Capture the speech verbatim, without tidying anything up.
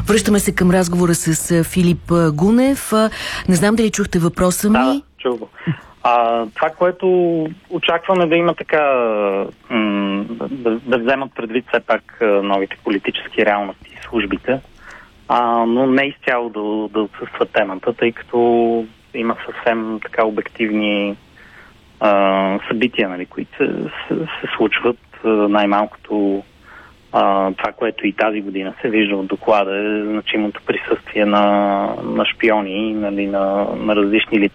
Връщаме се към разговора с Филип Гунев. Не знам дали чухте въпроса ми. Да, чух го. А, това, което очакваме да има така, м- да, да вземат предвид все пак новите политически реалности и службите, а, но не изцяло да, да отсъства темата, тъй като има съвсем така обективни а, събития, нали, които се, се, се случват. Най-малкото а, това, което и тази година се вижда от доклада, е значимото присъствие на, на шпиони, нали, на, на различни лица